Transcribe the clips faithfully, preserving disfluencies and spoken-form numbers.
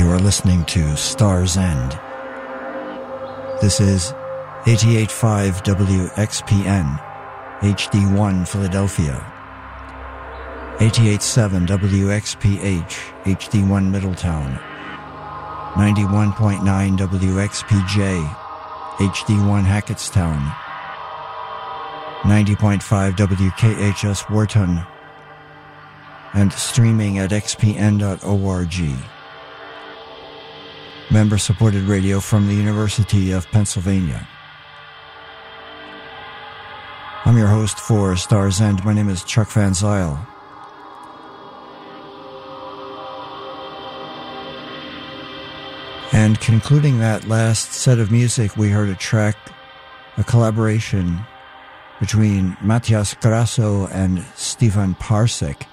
You are listening to Star's End. This is eighty-eight point five W X P N, H D one Philadelphia, eighty-eight point seven W X P H, H D one Middletown, ninety-one point nine W X P J, H D one Hackettstown, ninety point five W K H S Wharton, and streaming at x p n dot org. Member-supported radio from the University of Pennsylvania. I'm your host for Star's End. My name is Chuck Van Zyl. And concluding that last set of music, we heard a track, a collaboration between Matthias Grasso and Stefan Parsek.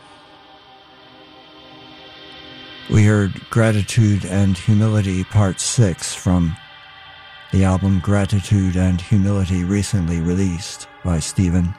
We heard Gratitude and Humility Part six from the album Gratitude and Humility, recently released by Stephen.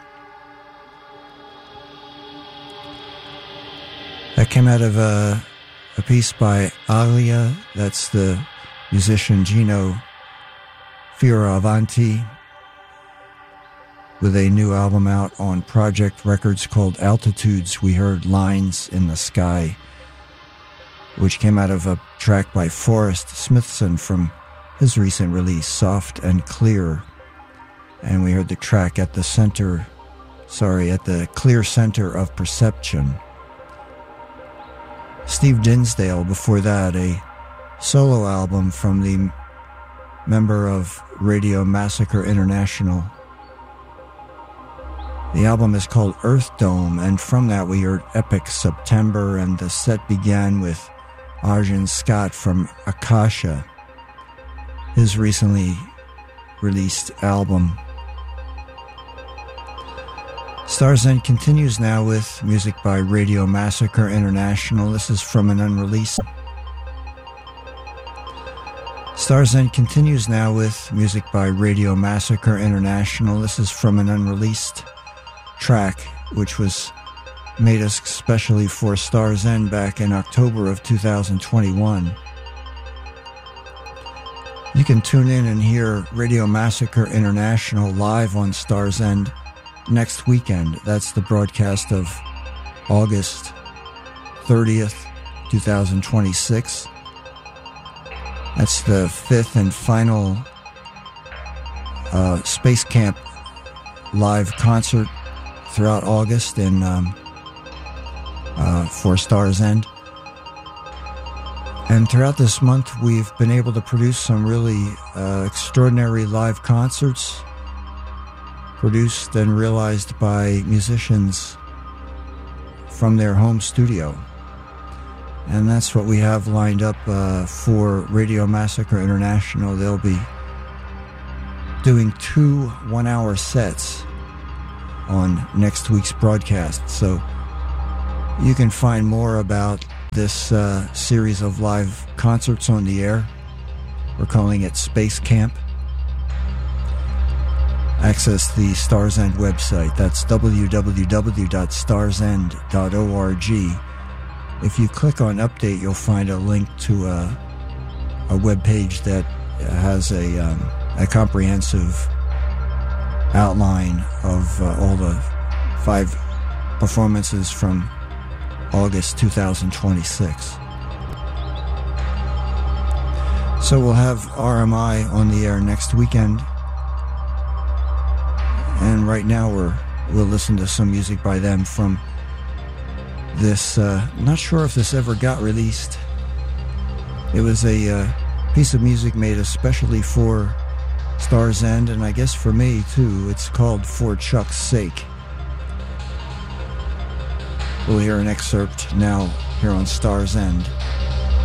That came out of a, a piece by Alia, that's the musician Gino Fioravanti, with a new album out on Project Records called Altitudes. We heard Lines in the Sky, which came out of a track by Forrest Smithson from his recent release, Soft and Clear. And we heard the track At the Center, sorry, At the Clear Center of Perception. Steve Dinsdale, before that, a solo album from the member of Radio Massacre International. The album is called Earth Dome, and from that we heard Epic September, and the set began with Arjun Scott from Akasha, his recently released album. Star's End continues now with music by Radio Massacre International. This is from an unreleased. Star's End continues now with music by Radio Massacre International. This is from an unreleased track, which was made especially for Star's End back in October of two thousand twenty-one. You can tune in and hear Radio Massacre International live on Star's End next weekend. That's the broadcast of August thirtieth, twenty twenty-six. That's the fifth and final uh, Space Camp live concert throughout August in um, Uh, for Star's End. And throughout this month, we've been able to produce some really uh, extraordinary live concerts produced and realized by musicians from their home studio. And that's what we have lined up uh, for Radio Massacre International. They'll be doing two one-hour sets on next week's broadcast. So you can find more about this uh, series of live concerts on the air. We're calling it Space Camp. Access the Star's End website. That's w w w dot stars end dot org. If you click on Update, you'll find a link to a, a web page that has a, um, a comprehensive outline of uh, all the five performances from August twenty twenty-six. So we'll have R M I on the air next weekend. And right now we're, we'll listen to some music by them from this, uh, not sure if this ever got released. It was a uh, piece of music made especially for Star's End, and I guess for me too. It's called For Chuck's Sake. We'll hear an excerpt now here on Star's End.